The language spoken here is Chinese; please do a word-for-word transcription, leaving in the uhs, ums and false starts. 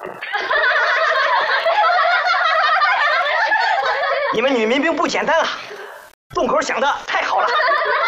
你们女民兵不简单啊，洞口想的太好了。